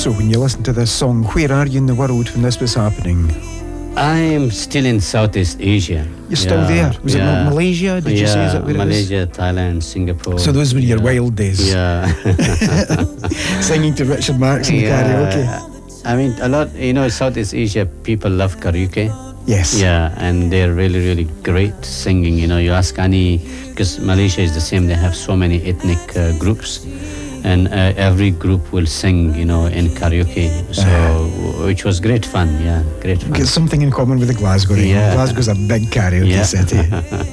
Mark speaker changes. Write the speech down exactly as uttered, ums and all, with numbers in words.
Speaker 1: So when you listen to this song, where are you in the world when this was happening?
Speaker 2: I'm still in Southeast Asia.
Speaker 1: You're still
Speaker 2: yeah,
Speaker 1: there? Was
Speaker 2: yeah.
Speaker 1: it Malaysia? Did
Speaker 2: yeah,
Speaker 1: you say is that where
Speaker 2: Malaysia,
Speaker 1: it was?
Speaker 2: Thailand, Singapore.
Speaker 1: So those were your
Speaker 2: yeah.
Speaker 1: wild days.
Speaker 2: Yeah.
Speaker 1: Singing to Richard Marx in
Speaker 2: yeah.
Speaker 1: karaoke.
Speaker 2: I mean, a lot, you know, Southeast Asia people love karaoke.
Speaker 1: Yes.
Speaker 2: Yeah, and they're really, really great singing. You know, you ask any, because Malaysia is the same, they have so many ethnic uh, groups. And uh, every group will sing, you know, in karaoke. So, uh, which was great fun. Yeah, great fun.
Speaker 1: Get something in common with the Glasgow.
Speaker 2: Yeah.
Speaker 1: Glasgow's a big karaoke
Speaker 2: yeah.
Speaker 1: city.